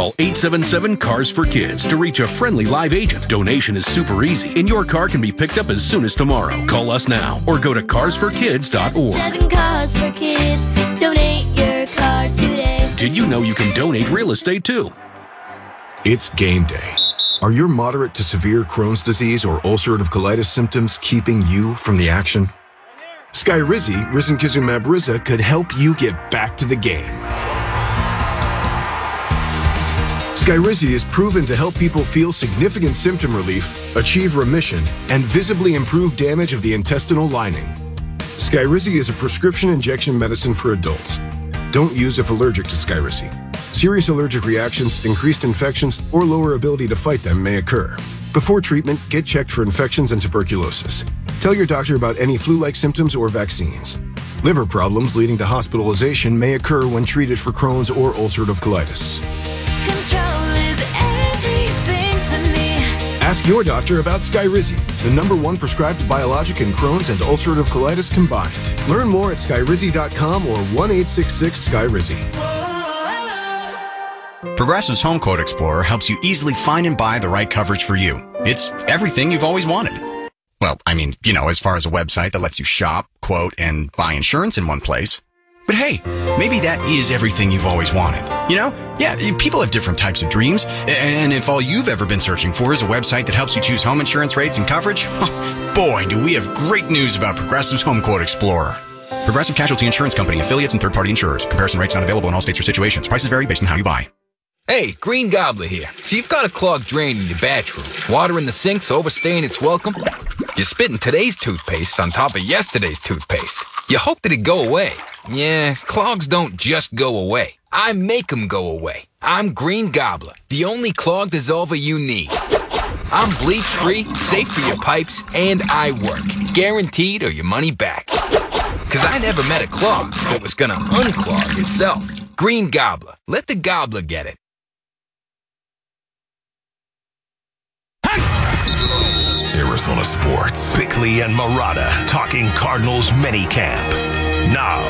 Call 877-CARS-FOR-KIDS to reach a friendly live agent. Donation is super easy, and your car can be picked up as soon as tomorrow. Call us now or go to carsforkids.org. 7 Cars for Kids. Donate your car today. Did you know you can donate real estate too? It's game day. Are your moderate to severe Crohn's disease or ulcerative colitis symptoms keeping you from the action? Skyrizi, risankizumab Riza, could help you get back to the game. Skyrizi is proven to help people feel significant symptom relief, achieve remission, and visibly improve damage of the intestinal lining. Skyrizi is a prescription injection medicine for adults. Don't use if allergic to Skyrizi. Serious allergic reactions, increased infections, or lower ability to fight them may occur. Before treatment, get checked for infections and tuberculosis. Tell your doctor about any flu-like symptoms or vaccines. Liver problems leading to hospitalization may occur when treated for Crohn's or ulcerative colitis. Control is everything to me. Ask your doctor about Skyrizi, the #1 prescribed biologic in Crohn's and ulcerative colitis combined. Learn more at skyrizi.com or 1-866-SKYRIZI. Progressive's Home Quote Explorer helps you easily find and buy the right coverage for you. It's everything you've always wanted. Well, I mean, as far as a website that lets you shop, quote, and buy insurance in one place. But hey, maybe that is everything you've always wanted. Yeah, people have different types of dreams. And if all you've ever been searching for is a website that helps you choose home insurance rates and coverage, boy, do we have great news about Progressive's Home Quote Explorer. Progressive Casualty Insurance Company, affiliates, and third-party insurers. Comparison rates not available in all states or situations. Prices vary based on how you buy. Hey, Green Gobbler here. So you've got a clogged drain in your bathroom. Water in the sink's overstaying its welcome. You're spitting today's toothpaste on top of yesterday's toothpaste. You hope that it go away. Yeah, clogs don't just go away. I make them go away. I'm Green Gobbler, the only clog dissolver you need. I'm bleach-free, safe for your pipes, and I work. Guaranteed or your money back. Because I never met a clog that was gonna unclog itself. Green Gobbler. Let the gobbler get it. Arizona Sports. Bickley and Murata talking Cardinals minicamp. Now.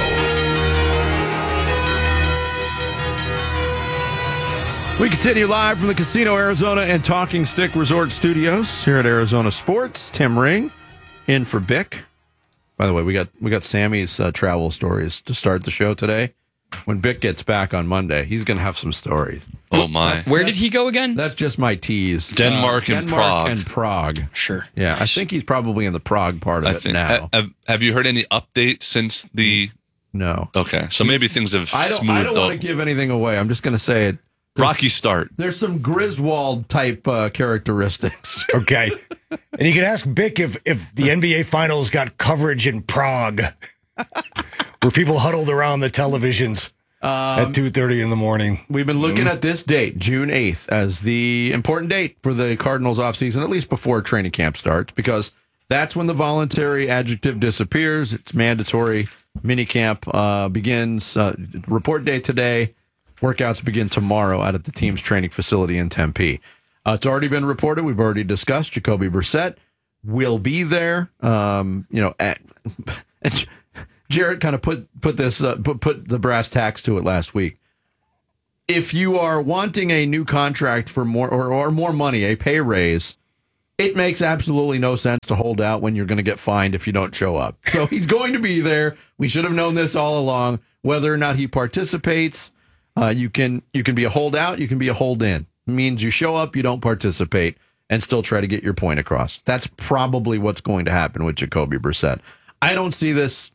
We continue live from the Casino Arizona and Talking Stick Resort Studios here at Arizona Sports. Tim Ring in for Bick. By the way, we got Sammy's travel stories to start the show today. When Bick gets back on Monday, he's going to have some stories. Oh, my. Where did he go again? That's just my tease. Denmark and Prague. Sure. Yeah, nice. I think he's probably in the Prague part of it now. Have you heard any update since the... No. Okay, so maybe things have smoothed I don't want to give anything away. I'm just going to say it. Rocky start. There's some Griswold type characteristics. Okay. And you can ask Bick if the NBA Finals got coverage in Prague, where people huddled around the televisions at 2:30 in the morning. We've been looking at this date, June 8th, as the important date for the Cardinals offseason, at least before training camp starts, because that's when the voluntary adjective disappears. It's mandatory. Minicamp begins. Report day today. Workouts begin tomorrow out at the team's training facility in Tempe. It's already been reported. We've already discussed Jacoby Brissett will be there. Jarrett kind of put the brass tacks to it last week. If you are wanting a new contract for more or more money, a pay raise, it makes absolutely no sense to hold out when you're going to get fined if you don't show up. So he's going to be there. We should have known this all along. Whether or not he participates, you can be a holdout, you can be a hold in. It means you show up, you don't participate, and still try to get your point across. That's probably what's going to happen with Jacoby Brissett. I don't see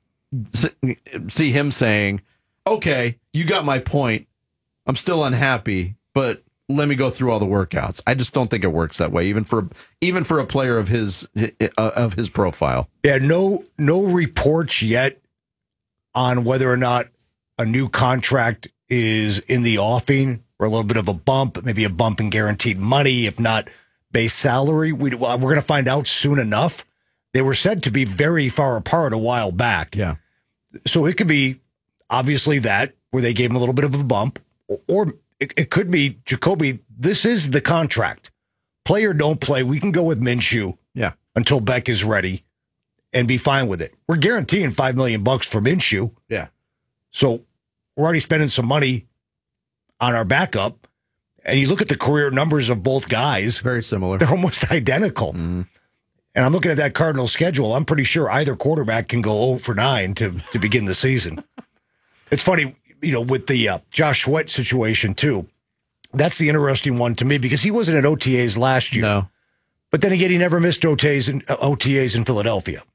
him saying, okay, you got my point. I'm still unhappy, but let me go through all the workouts. I just don't think it works that way, even for a player of his profile. Yeah, no reports yet on whether or not a new contract is in the offing, or a little bit of a bump, maybe a bump in guaranteed money, if not base salary. We're going to find out soon enough. They were said to be very far apart a while back. Yeah. So it could be obviously that, where they gave him a little bit of a bump, or it could be, Jacoby, this is the contract. Play or don't play, we can go with Minshew until Beck is ready and be fine with it. We're guaranteeing $5 million for Minshew. Yeah. So we're already spending some money on our backup, And you look at the career numbers of both guys. Very similar. They're almost identical. And I'm looking at that Cardinals schedule. I'm pretty sure either quarterback can go 0 for 9 to begin the season. It's funny, with the Josh Sweat situation, too. That's the interesting one to me because he wasn't at OTAs last year. No. But then again, he never missed OTAs in Philadelphia.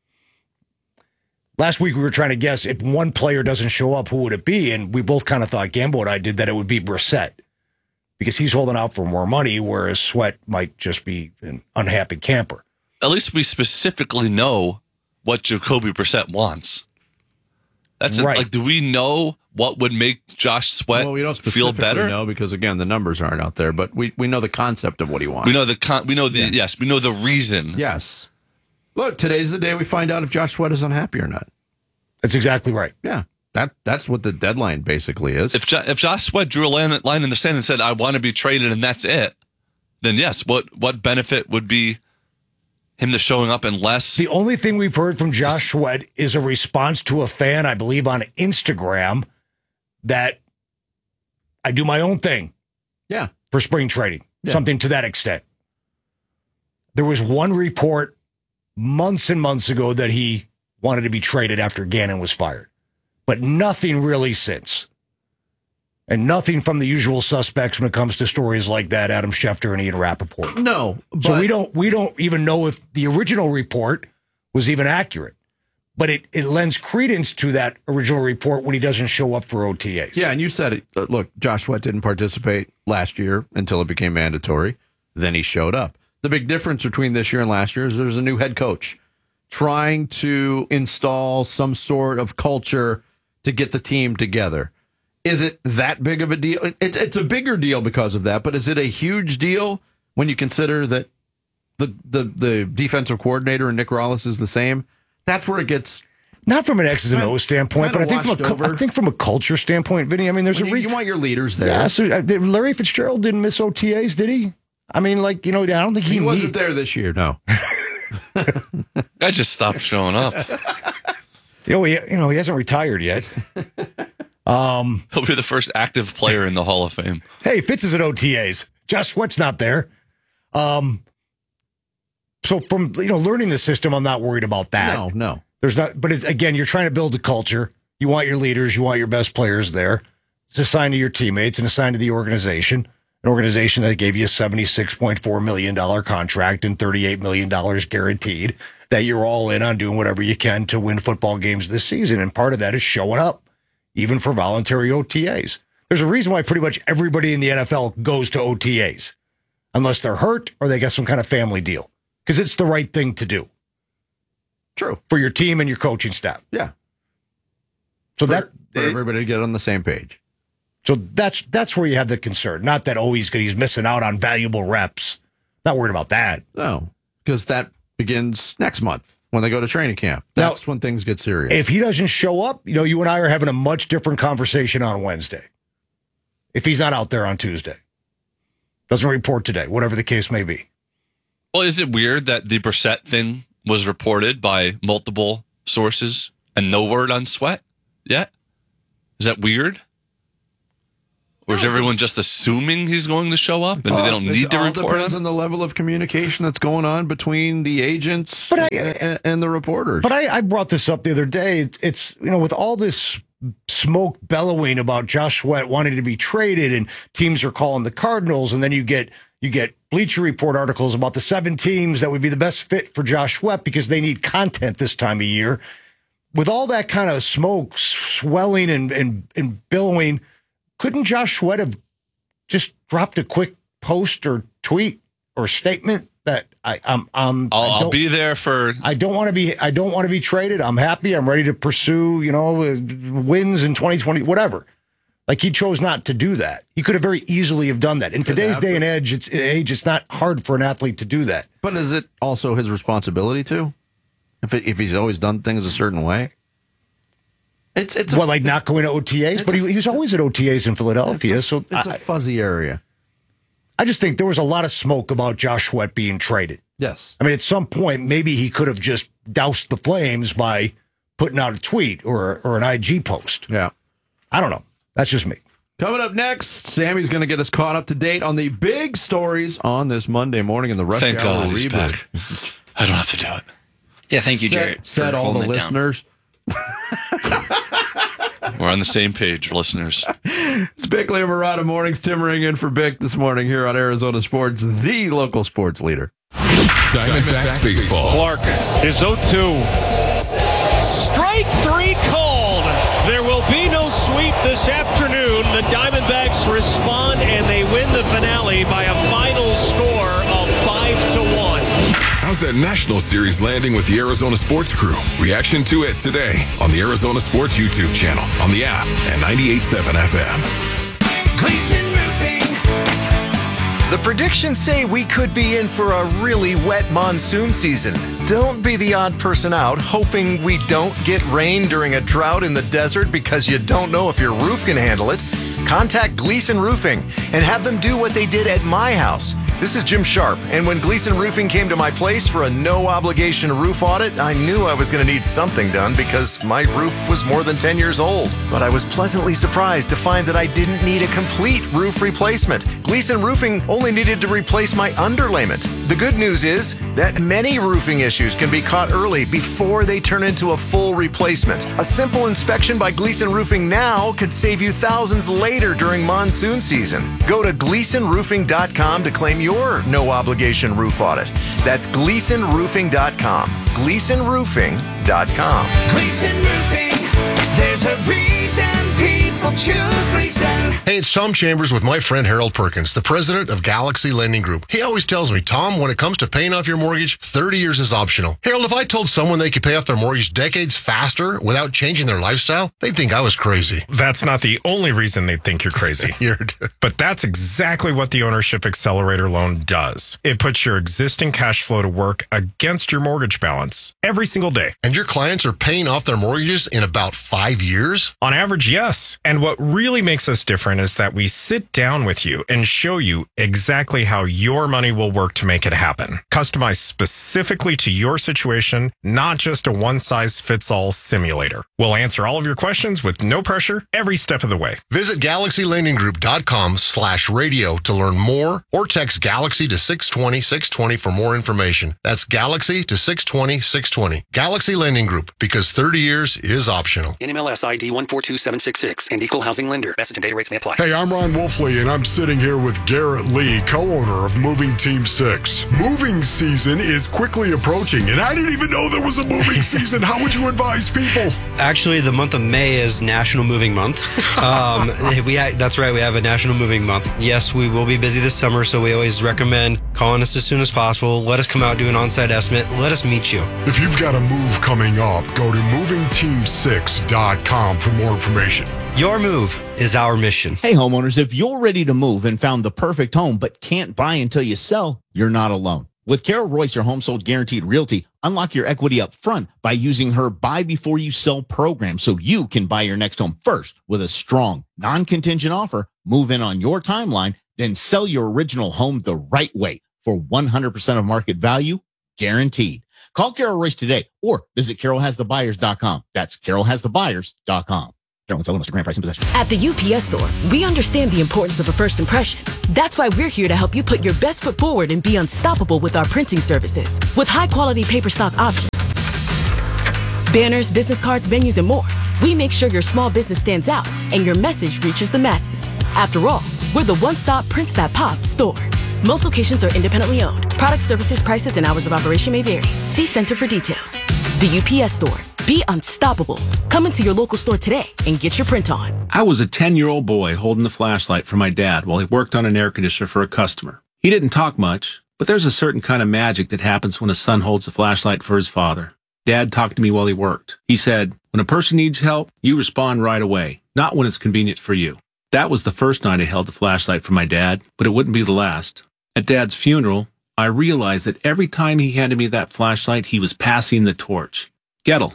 Last week, we were trying to guess if one player doesn't show up, who would it be? And we both kind of thought, Gambo and I did, that it would be Brissett. Because he's holding out for more money, whereas Sweat might just be an unhappy camper. At least we specifically know what Jacoby Brissett wants. That's right. Like, do we know what would make Josh Sweat Well, we don't feel specifically better? know because, again, the numbers aren't out there, but we know the concept of what he wants. We know we know the reason. Yes. Look, today's the day we find out if Josh Sweat is unhappy or not. That's exactly right. Yeah. That's what the deadline basically is. If Josh Sweat drew a line in the sand and said, I want to be traded and that's it, then yes, what benefit would be him to showing up unless... The only thing we've heard from Josh Sweat is a response to a fan, I believe, on Instagram that I do my own thing. Yeah. For spring trading. Yeah. Something to that extent. There was one report months and months ago that he wanted to be traded after Gannon was fired. But nothing really since. And nothing from the usual suspects when it comes to stories like that, Adam Schefter and Ian Rappaport. No. But So we don't even know if the original report was even accurate. But it lends credence to that original report when he doesn't show up for OTAs. Yeah, and you said it. Look, Josh Sweat didn't participate last year until it became mandatory. Then he showed up. The big difference between this year and last year is there's a new head coach trying to install some sort of culture to get the team together. Is it that big of a deal? It's a bigger deal because of that, but is it a huge deal when you consider that the defensive coordinator and Nick Rollis is the same? That's where it gets... Not from an X's and O's standpoint, but I think from a culture standpoint, Vinny, I mean, there's a reason. You want your leaders there. Yeah, so Larry Fitzgerald didn't miss OTAs, did he? I mean, I don't think he wasn't there this year, no. I just stopped showing up. He hasn't retired yet. He'll be the first active player in the Hall of Fame. Hey, Fitz is at OTAs. Josh Sweat's not there. So from learning the system, I'm not worried about that. No. There's not, but again, you're trying to build a culture. You want your leaders, you want your best players there. It's a sign to your teammates and a sign to the organization. An organization that gave you a $76.4 million contract and $38 million guaranteed, that you're all in on doing whatever you can to win football games this season. And part of that is showing up, even for voluntary OTAs. There's a reason why pretty much everybody in the NFL goes to OTAs, unless they're hurt or they got some kind of family deal, because it's the right thing to do. True. For your team and your coaching staff. Yeah. So for everybody to get on the same page. So that's where you have the concern. Not that, he's missing out on valuable reps. Not worried about that. No, because that begins next month when they go to training camp. That's when things get serious. If he doesn't show up, you and I are having a much different conversation on Wednesday. If he's not out there on Tuesday. Doesn't report today, whatever the case may be. Well, is it weird that the Brissett thing was reported by multiple sources and no word on Sweat yet? Is that weird? Or is everyone just assuming he's going to show up and they don't need to report him? It depends on the level of communication that's going on between the agents and the reporters. But I brought this up the other day. It's with all this smoke bellowing about Josh Sweat wanting to be traded and teams are calling the Cardinals, and then you get Bleacher Report articles about the 7 teams that would be the best fit for Josh Sweat because they need content this time of year. With all that kind of smoke swelling and billowing, couldn't Josh Sweat have just dropped a quick post or tweet or statement that I'll be there for... I don't want to be traded. I'm happy. I'm ready to pursue, wins in 2020, whatever. Like, he chose not to do that. He could have very easily have done that. In today's day and age, it's not hard for an athlete to do that. But is it also his responsibility to? If he's always done things a certain way? It's like not going to OTAs? But he was always at OTAs in Philadelphia. It's a fuzzy area. I just think there was a lot of smoke about Josh Sweat being traded. Yes. I mean, at some point, maybe he could have just doused the flames by putting out a tweet or an IG post. Yeah. I don't know. That's just me. Coming up next, Sammy's going to get us caught up to date on the big stories on this Monday morning in the Rush Thank Hour God he's reboot. back. I don't have to do it. Yeah, thank you, Jared. Said all the listeners. We're on the same page, listeners. It's Bickley and Murata Mornings. Tim Ring in for Bick this morning here on Arizona Sports, the local sports leader. Diamondbacks baseball. Clark is 0-2. Strike 3 called. There will be no sweep this afternoon. The Diamondbacks respond and they win the finale by a final score of 5-1. How's that National Series landing with the Arizona Sports Crew? Reaction to it today on the Arizona Sports YouTube channel, on the app, and 98.7 FM. Gleason Roofing. The predictions say we could be in for a really wet monsoon season. Don't be the odd person out hoping we don't get rain during a drought in the desert because you don't know if your roof can handle it. Contact Gleason Roofing and have them do what they did at my house. This is Jim Sharp, and when Gleason Roofing came to my place for a no-obligation roof audit, I knew I was going to need something done because my roof was more than 10 years old. But I was pleasantly surprised to find that I didn't need a complete roof replacement. Gleason Roofing only needed to replace my underlayment. The good news is that many roofing issues can be caught early before they turn into a full replacement. A simple inspection by Gleason Roofing now could save you thousands later during monsoon season. Go to GleasonRoofing.com to claim your no-obligation roof audit. That's GleasonRoofing.com. GleasonRoofing.com. Gleason Roofing, there's a reason people choose Gleason. Hey, it's Tom Chambers with my friend Harold Perkins, the president of Galaxy Lending Group. He always tells me, Tom, when it comes to paying off your mortgage, 30 years is optional. Harold, if I told someone they could pay off their mortgage decades faster without changing their lifestyle, they'd think I was crazy. That's not the only reason they think you're crazy. But that's exactly what the Ownership Accelerator loan does. It puts your existing cash flow to work against your mortgage balance every single day. And your clients are paying off their mortgages in about 5 years? On average, yes. And what really makes us different is that we sit down with you and show you exactly how your money will work to make it happen. Customized specifically to your situation, not just a one-size-fits-all simulator. We'll answer all of your questions with no pressure every step of the way. Visit GalaxyLendingGroup.com/radio to learn more, or text Galaxy to 620-620 for more information. That's Galaxy to 620-620. Galaxy Lending Group, because 30 years is optional. NMLS ID 142766 and Equal Housing Lender. Message and data rates may apply. Hey, I'm Ron Wolfley, and I'm sitting here with Garrett Lee, co-owner of Moving Team 6. Moving season is quickly approaching, and I didn't even know there was a moving season. How would you advise people? Actually, the month of May is National Moving Month. That's right, we have a National Moving Month. Yes, we will be busy this summer, so we always recommend calling us as soon as possible. Let us come out, do an on-site estimate. Let us meet you. If you've got a move coming up, go to movingteam6.com for more information. Your move is our mission. Hey, homeowners, if you're ready to move and found the perfect home but can't buy until you sell, you're not alone. With Carol Royce, your home sold guaranteed realty, unlock your equity up front by using her buy before you sell program so you can buy your next home first with a strong, non-contingent offer, move in on your timeline, then sell your original home the right way for 100% of market value, guaranteed. Call Carol Royce today or visit carolhasthebuyers.com. That's carolhasthebuyers.com. At the UPS Store, we understand the importance of a first impression. That's why we're here to help you put your best foot forward and be unstoppable with our printing services. With high-quality paper stock options, banners, business cards, menus, and more, we make sure your small business stands out and your message reaches the masses. After all, we're the one-stop prints that pop store. Most locations are independently owned. Product, services, prices, and hours of operation may vary. See Center for details. The UPS Store. Be unstoppable. Come into your local store today and get your print on. I was a 10-year-old boy holding the flashlight for my dad while he worked on an air conditioner for a customer. He didn't talk much, but there's a certain kind of magic that happens when a son holds a flashlight for his father. Dad talked to me while he worked. He said, when a person needs help, you respond right away, not when it's convenient for you. That was the first night I held the flashlight for my dad, but it wouldn't be the last. At Dad's funeral, I realized that every time he handed me that flashlight, he was passing the torch. Gettle.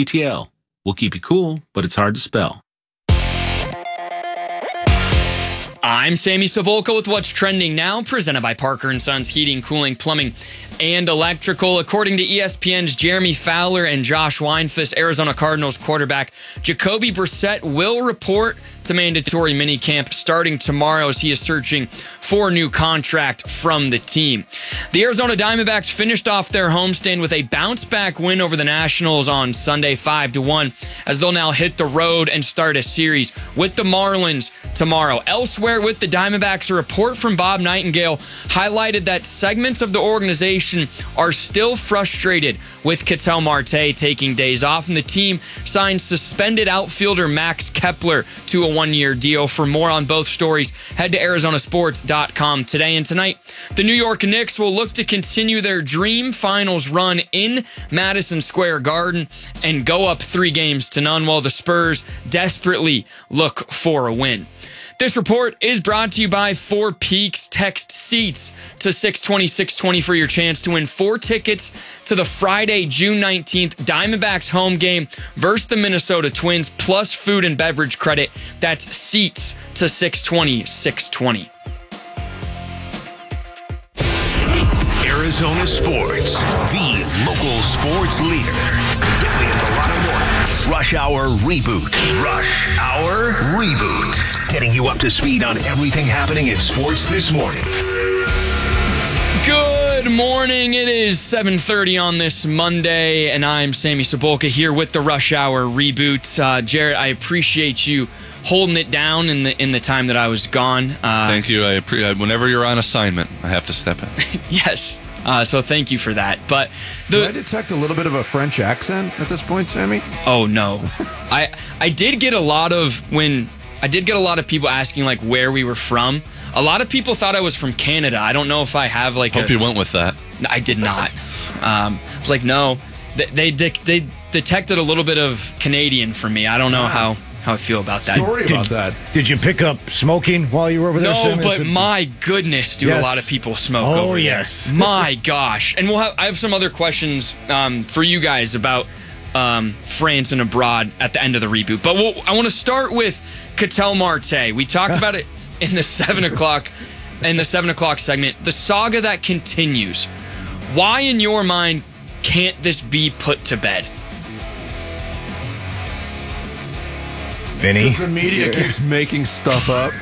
G-O-E-T-T-L. Will keep you cool, but it's hard to spell. I'm Sammy Sobolka with what's trending now, presented by Parker & Sons Heating, Cooling, Plumbing, and Electrical. According to ESPN's Jeremy Fowler and Josh Weinfuss, Arizona Cardinals quarterback Jacoby Brissett will report to mandatory minicamp starting tomorrow as he is searching for a new contract from the team. The Arizona Diamondbacks finished off their homestand with a bounce-back win over the Nationals on Sunday 5-1, as they'll now hit the road and start a series with the Marlins tomorrow. Elsewhere with the Diamondbacks, a report from Bob Nightingale highlighted that segments of the organization are still frustrated with Ketel Marte taking days off, and the team signed suspended outfielder Max Kepler to a one-year deal. For more on both stories, head to Arizonasports.com today. And tonight, the New York Knicks will look to continue their dream finals run in Madison Square Garden and go up 3-0, while the Spurs desperately look for a win. This report is brought to you by Four Peaks. Text SEATS to 620-620 for your chance to win 4 tickets to the Friday, June 19th Diamondbacks home game versus the Minnesota Twins, plus food and beverage credit. That's SEATS to 620-620. Arizona Sports, the local sports leader. Daily in the Lotto Mornings. Rush Hour Reboot. Rush Hour Reboot. Getting you up to speed on everything happening in sports this morning. Good morning. It is 7:30 on this Monday, and I'm Sammy Sobolka here with the Rush Hour Reboot. Jarrett, I appreciate you holding it down in the time that I was gone. Thank you. I appreciate. Whenever you're on assignment, I have to step in. Yes. So thank you for that. But do I detect a little bit of a French accent at this point, Sammy? Oh no, I did get a lot of people asking like where we were from. A lot of people thought I was from Canada. I don't know if I have like. Hope you went with that. I did not. I was like, no. They detected a little bit of Canadian for me. I don't know how I feel about that. Sorry about that. Did you pick up smoking while you were over there? No, but my goodness, do a lot of people smoke over there. Yes. My gosh. And I have some other questions for you guys about France and abroad at the end of the reboot. But I want to start with Ketel Marte. We talked about it in the 7 o'clock segment. The saga that continues. Why, in your mind, can't this be put to bed? Vinny? Because the media keeps making stuff up.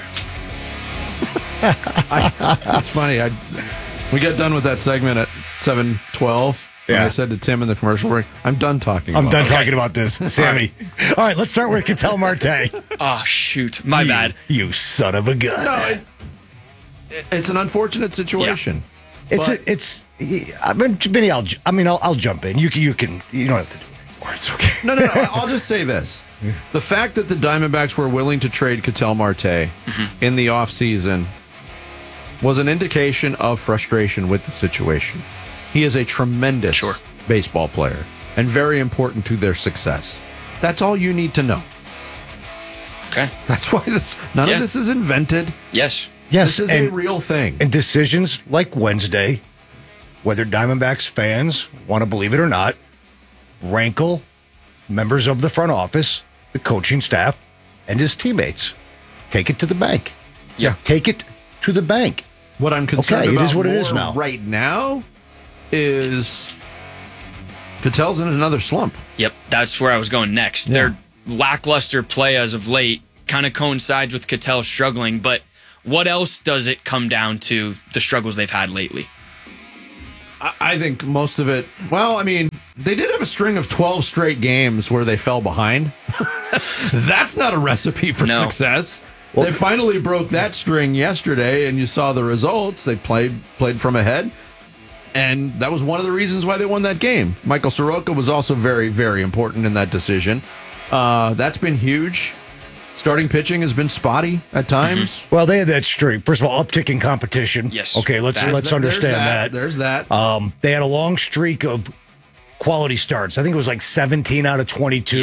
It's funny. We got done with that segment at 7:12. Yeah. I said to Tim in the commercial break, I'm done talking I'm about done it. talking about this, Sammy. All right, let's start with Ketel Marte. Oh, shoot. My bad. You son of a gun. No, it's an unfortunate situation. Vinny, I'll jump in. You don't have to do it anymore. It's okay. No. I'll just say this. The fact that the Diamondbacks were willing to trade Ketel Marte in the offseason was an indication of frustration with the situation. He is a tremendous baseball player and very important to their success. That's all you need to know. Okay. That's why none of this is invented. Yes. Yes. This is a real thing. And decisions like Wednesday, whether Diamondbacks fans want to believe it or not, rankle members of the front office, the coaching staff, and his teammates. Take it to the bank. Yeah. Take it to the bank. What I'm concerned it about is what it is now. Right now is Ketel's in another slump. Yep, that's where I was going next. Yeah. Their lackluster play as of late kind of coincides with Ketel struggling, but what else does it come down to the struggles they've had lately? I think most of it, they did have a string of 12 straight games where they fell behind. That's not a recipe for success. Well, they finally broke that string yesterday, and you saw the results. They played from ahead, and that was one of the reasons why they won that game. Michael Soroka was also very, very important in that decision. That's been huge. Starting pitching has been spotty at times. Well, they had that streak. First of all, uptick in competition. Yes. Okay, let's understand that. There's that. They had a long streak of quality starts. I think it was like 17 out of 22.